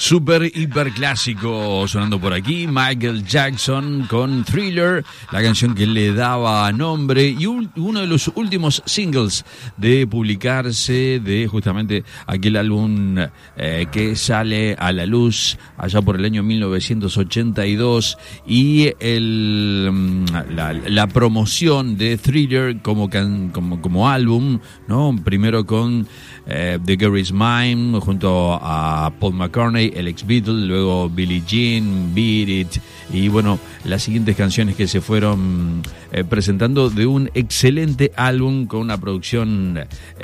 Super hiper clásico sonando por aquí, Michael Jackson con Thriller, la canción que le daba nombre y uno de los últimos singles de publicarse de justamente aquel álbum que sale a la luz allá por el año 1982 y la promoción de Thriller como álbum, ¿no? Primero con The Girl Is Mine junto a Paul McCartney, el ex Beatle, luego Billie Jean, Beat It y bueno, las siguientes canciones que se fueron presentando de un excelente álbum con una producción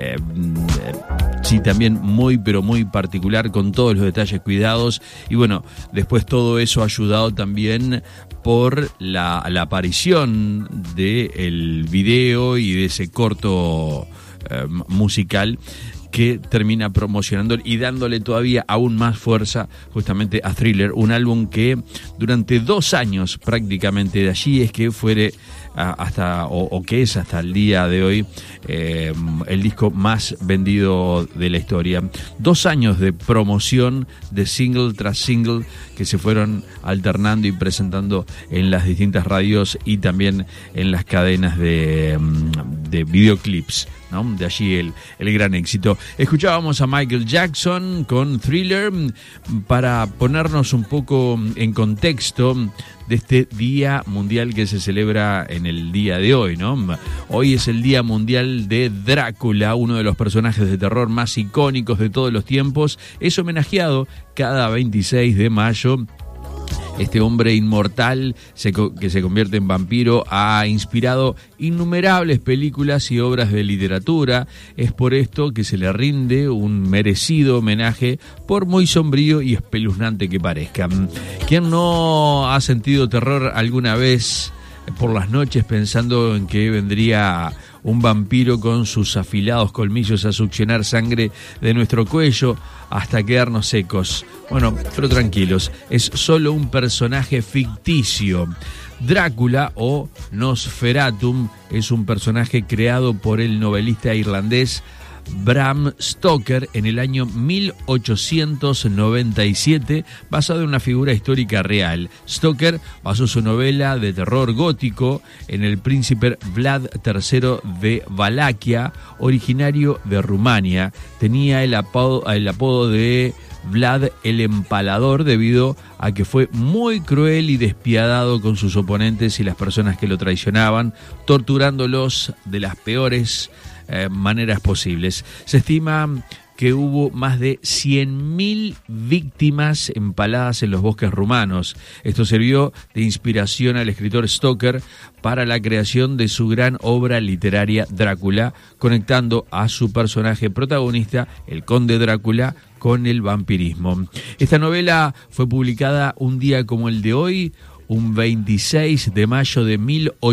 sí también muy pero muy particular con todos los detalles cuidados y bueno, después todo eso ayudado también por la aparición del video y de ese corto musical que termina promocionando y dándole todavía aún más fuerza justamente a Thriller, un álbum que durante 2 años prácticamente de allí es que fuere hasta o que es hasta el día de hoy el disco más vendido de la historia. 2 años de promoción de single tras single que se fueron alternando y presentando en las distintas radios y también en las cadenas de videoclips, ¿no? De allí el gran éxito. Escuchábamos a Michael Jackson con Thriller para ponernos un poco en contexto de este Día Mundial que se celebra en el día de hoy, ¿no? Hoy es el Día Mundial de Drácula, uno de los personajes de terror más icónicos de todos los tiempos. Es homenajeado cada 26 de mayo. Este hombre inmortal que se convierte en vampiro ha inspirado innumerables películas y obras de literatura. Es por esto que se le rinde un merecido homenaje, por muy sombrío y espeluznante que parezca. ¿Quién no ha sentido terror alguna vez por las noches pensando en que vendría un vampiro con sus afilados colmillos a succionar sangre de nuestro cuello hasta quedarnos secos? Bueno, pero tranquilos, es solo un personaje ficticio. Drácula o Nosferatum es un personaje creado por el novelista irlandés Bram Stoker en el año 1897, basado en una figura histórica real. Stoker basó su novela de terror gótico en el príncipe Vlad III de Valaquia, originario de Rumania. Tenía el apodo de Vlad el Empalador debido a que fue muy cruel y despiadado con sus oponentes y las personas que lo traicionaban, torturándolos de las peores maneras posibles. Se estima que hubo más de 100.000 víctimas empaladas en los bosques rumanos. Esto sirvió de inspiración al escritor Stoker para la creación de su gran obra literaria Drácula, conectando a su personaje protagonista, el conde Drácula, con el vampirismo. Esta novela fue publicada un día como el de hoy, un 26 de mayo de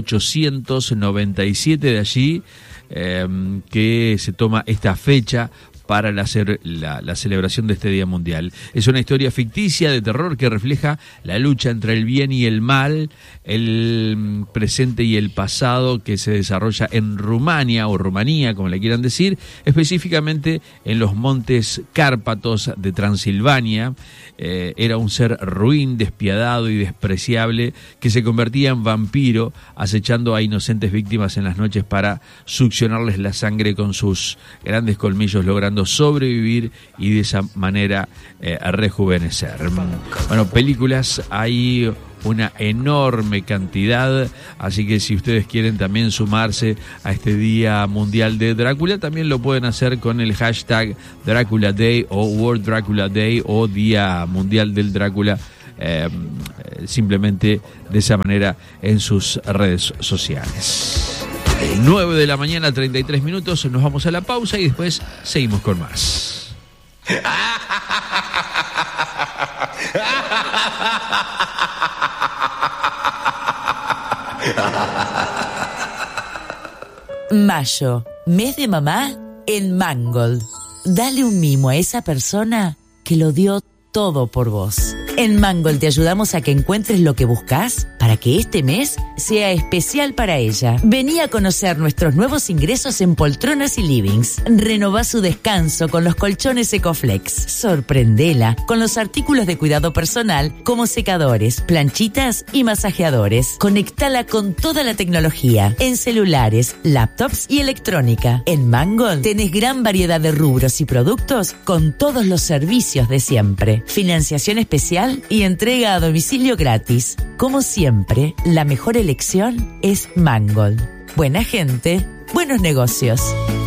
1897, de allí que se toma esta fecha para la celebración de este Día Mundial. Es una historia ficticia de terror que refleja la lucha entre el bien y el mal, el presente y el pasado, que se desarrolla en Rumania o Rumanía, como le quieran decir, específicamente en los montes Cárpatos de Transilvania. Era un ser ruin, despiadado y despreciable que se convertía en vampiro, acechando a inocentes víctimas en las noches para succionarles la sangre con sus grandes colmillos, logrando sobrevivir y de esa manera rejuvenecer. Bueno, películas hay una enorme cantidad, así que si ustedes quieren también sumarse a este Día Mundial de Drácula, también lo pueden hacer con el hashtag Dracula Day o World Dracula Day o Día Mundial del Drácula, simplemente de esa manera en sus redes sociales. 9 de la mañana, 33 minutos, nos vamos a la pausa y después seguimos con más. Mayo, mes de mamá en Mangold. Dale un mimo a esa persona que lo dio todo por vos. En Mangold te ayudamos a que encuentres lo que buscas para que este mes sea especial para ella. Vení a conocer nuestros nuevos ingresos en poltronas y livings. Renová su descanso con los colchones Ecoflex. Sorprendela con los artículos de cuidado personal como secadores, planchitas y masajeadores. Conectala con toda la tecnología en celulares, laptops y electrónica. En Mangold tenés gran variedad de rubros y productos con todos los servicios de siempre. Financiación especial y entrega a domicilio gratis. Como siempre, la mejor elección es Mangold. Buena gente, buenos negocios.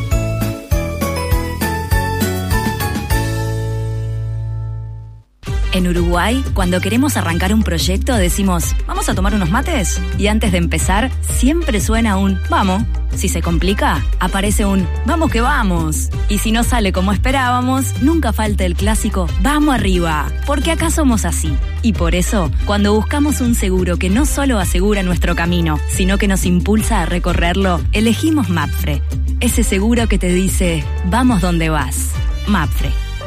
En Uruguay, cuando queremos arrancar un proyecto, decimos, ¿vamos a tomar unos mates? Y antes de empezar, siempre suena un vamos. Si se complica, aparece un vamos que vamos. Y si no sale como esperábamos, nunca falta el clásico vamos arriba. Porque acá somos así. Y por eso, cuando buscamos un seguro que no solo asegura nuestro camino, sino que nos impulsa a recorrerlo, elegimos Mapfre. Ese seguro que te dice, vamos donde vas. Mapfre.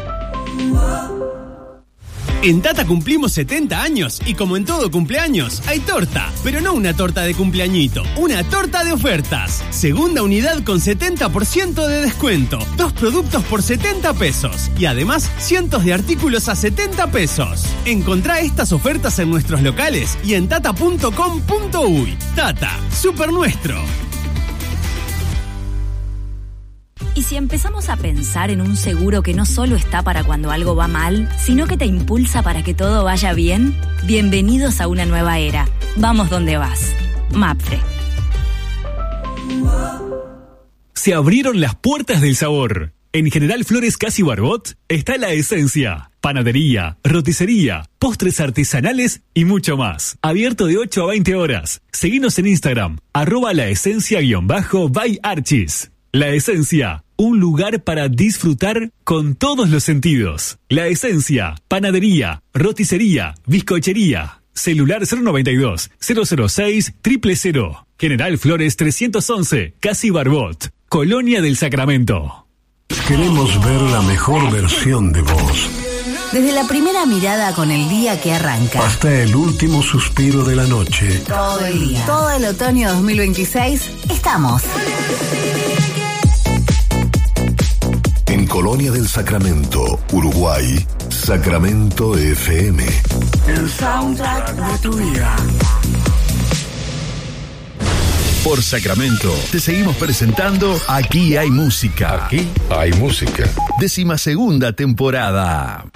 En Tata cumplimos 70 años y como en todo cumpleaños, hay torta. Pero no una torta de cumpleañito, una torta de ofertas. Segunda unidad con 70% de descuento. 2 productos por 70 pesos. Y además, cientos de artículos a 70 pesos. Encontrá estas ofertas en nuestros locales y en tata.com.uy. Tata, súper nuestro. Y si empezamos a pensar en un seguro que no solo está para cuando algo va mal, sino que te impulsa para que todo vaya bien, bienvenidos a una nueva era. Vamos donde vas. Mapfre. Se abrieron las puertas del sabor. En General Flores Casi Barbot está La Esencia. Panadería, roticería, postres artesanales y mucho más. Abierto de 8 a 20 horas. Seguinos en Instagram, @laesencia_by Archis. La Esencia, un lugar para disfrutar con todos los sentidos. La Esencia, panadería, roticería, bizcochería. Celular 092-006-000. General Flores 311, Casi Barbot, Colonia del Sacramento. Queremos ver la mejor versión de vos. Desde la primera mirada con el día que arranca. Hasta el último suspiro de la noche. Todo el día. Todo el otoño 2026 estamos. En Colonia del Sacramento, Uruguay, Sacramento FM. El soundtrack de tu vida. Por Sacramento, te seguimos presentando Aquí hay música. Aquí hay música. 12ª temporada.